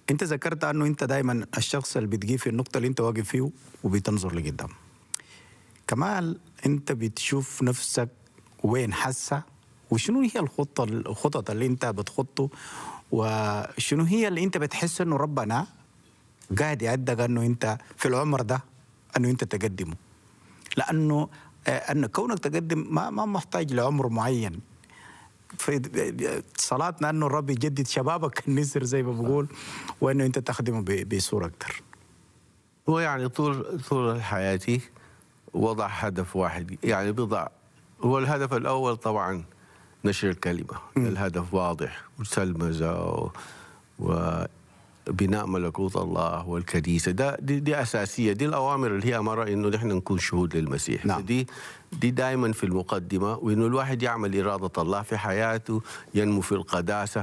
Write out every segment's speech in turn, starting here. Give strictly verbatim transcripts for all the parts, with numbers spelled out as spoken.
انت ذكرت انه انت دائما الشخص اللي بتجي في النقطه اللي انت واقف فيه وبتنظر لقدام. كمال، انت بتشوف نفسك وين حاسه، وشنو هي الخطه الخطط اللي انت بتخطه، وشنو هي اللي انت بتحس انه ربنا قاعد يعدك انه انت في العمر ده انه انت تقدمه؟ لانه آه، ان كونك تقدم ما ما محتاج لعمر معين. في صلاتنا انه الرب يجدد شبابك النسر زي ما بقول، وانه انت تخدمه ب- بصوره اكثر. هو يعني طول طول حياتي وضع هدف واحد، يعني بضع. هو الهدف الأول طبعا نشر الكلمة. م. الهدف واضح، وسلمزة و- وبناء ملكوت الله والكنيسة. ده دي, دي أساسية، دي الأوامر اللي هي أمر إنه نحن نكون شهود للمسيح. نعم. دي دي دائما في المقدمة، وإنه الواحد يعمل إرادة الله في حياته، ينمو في القداسة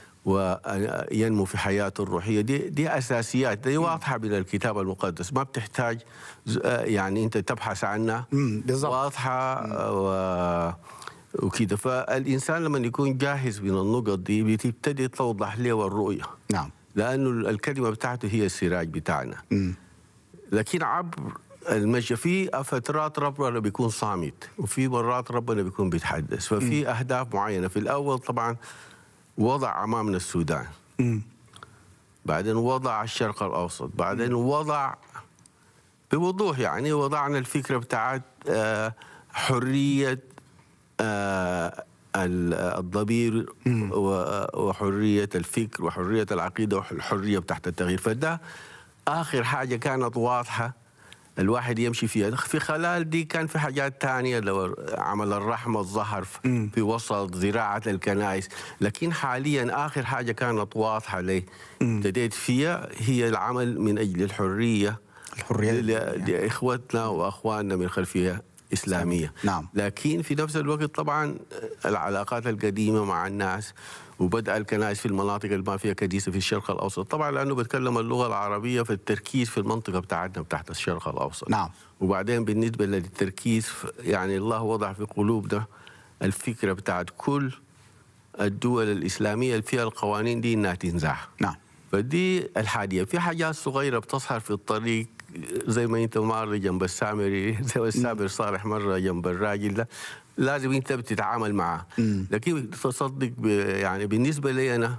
وينمو في حياته الروحية. دي دي أساسيات، دي واضحة من الكتاب المقدس، ما بتحتاج ز- يعني أنت تبحث عنها. امم بالضبط. واضحة و... وكده. فالإنسان لما يكون جاهز من النقط دي بتبتدي توضح له الرؤية، نعم. لأنه الكلمة بتاعته هي السراج بتاعنا. امم لكن عبر المشي في فترات ربنا بيكون صامت، وفي مرات ربنا بيكون بيتحدث. ففي أهداف معينة. في الأول طبعا وضع أمامنا السودان، امم بعدين وضع الشرق الأوسط، بعدين وضع بوضوح، يعني وضعنا الفكرة بتاعت آه، حرية آه، ال- الضمير و- وحرية الفكر وحرية العقيدة والحرية بتاعت التغيير. فده آخر حاجة كانت واضحة الواحد يمشي فيها. في خلال دي كان في حاجات تانية، لو عمل الرحمة الظهر مم. في وسط زراعة الكنائس. لكن حاليا آخر حاجة كانت واضحة لي ابتديت فيها هي العمل من أجل الحرية الحرية ل- الدينية. لإخوتنا وأخواننا من خلفية إسلامية. نعم. لكن في نفس الوقت طبعا العلاقات القديمة مع الناس، وبدأ الكنائس في المناطق اللي ما فيها كنيسة في الشرق الأوسط، طبعا لأنه بتكلم اللغة العربية، في التركيز في المنطقة بتاعتنا بتاعت الشرق الأوسط. نعم. وبعدين بالنسبة للتركيز، يعني الله وضع في قلوبنا الفكرة بتاعت كل الدول الإسلامية اللي فيها القوانين دي إنها تنزاح. نعم. فدي الحادية. في حاجات صغيرة بتظهر في الطريق، زي ما انت مر جنب السامري، زي ما السامر صالح مرة جنب الراجل ده، لازم انت بتتعامل معه. لكن تصدق ب- يعني بالنسبة لي أنا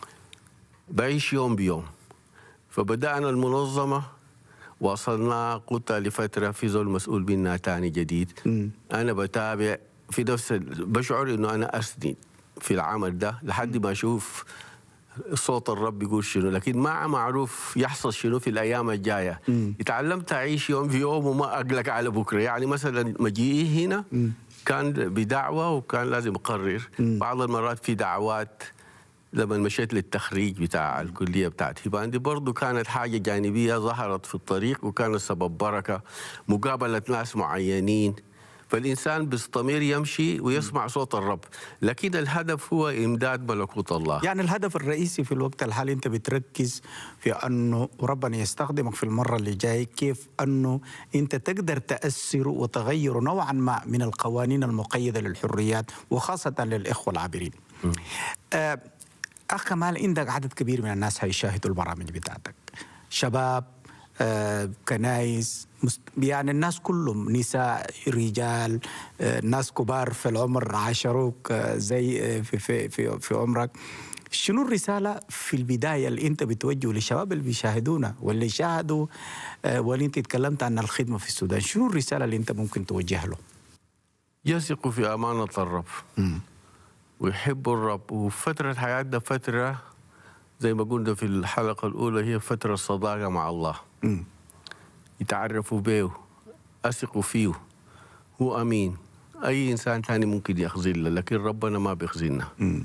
بعيش يوم بيوم. فبدأنا المنظمة، وصلنا قلت لفترة في زول مسؤول منها تاني جديد. أنا بتابع في نفس ال- بشعر إنه أنا أسند في العمل ده لحد ما أشوف صوت الرب يقول شنو، لكن ما معروف يحصل شنو في الأيام الجاية. اتعلمت أعيش يوم في يوم وما أقلق على بكرة. يعني مثلا مجيئي هنا كان بدعوة وكان لازم أقرر. بعض المرات في دعوات لما مشيت للتخريج بتاع الكلية بتاعت هيبان، دي برضو كانت حاجة جانبية ظهرت في الطريق وكانت سبب بركة، مقابلة ناس معينين. فالإنسان بيستمر يمشي ويسمع صوت الرب، لكن الهدف هو إمداد ملكوت الله. يعني الهدف الرئيسي في الوقت الحالي انت بتركز في انه ربنا يستخدمك في المره اللي جاي، كيف انه انت تقدر تاثر وتغير نوعا ما من القوانين المقيده للحريات، وخاصه للاخوه العابرين. آه اخ كمال، عندك عدد كبير من الناس هيشاهدوا البرامج بتاعتك، شباب، آه، كنايس، مست... يعني الناس كلهم، نساء، رجال، آه، ناس كبار في العمر عاشروك آه، زي آه، في, في, في, في عمرك. شنو الرسالة في البداية اللي انت بتوجه للشباب اللي بيشاهدونا واللي شاهدوا آه، واللي انت تكلمت عن الخدمة في السودان؟ شنو الرسالة اللي انت ممكن توجهها له؟ يثقوا في أمانة الرب ويحبوا الرب. وفترة حياتنا فترة زي ما قلنا في الحلقة الأولى هي فترة صداقة مع الله. مم. يتعرفوا به، أثقوا فيه، هو أمين. أي إنسان تاني ممكن يخذلنا لكن ربنا ما بيخذلنا.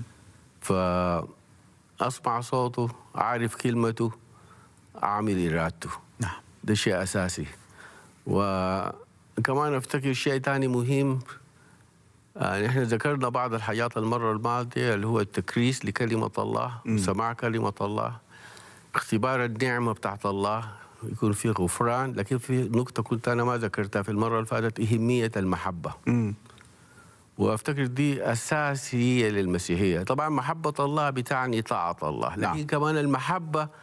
فأسمع صوته، أعرف كلمته، أعمل إرادته. نعم. ده شيء أساسي. وكمان أفتكر شيء تاني مهم. يعني احنا ذكرنا بعض الحاجات المرة الماضية اللي هو التكريس لكلمة الله، سماع كلمة الله، اختبار النعمة بتاعت الله، يكون في غفران. لكن في نقطة كنت أنا ما ذكرتها في المرة اللي فاتت، أهمية المحبة. مم. وافتكر دي اساسيه للمسيحيه. طبعا محبه الله بتعني طاعه الله، لكن نعم. كمان المحبه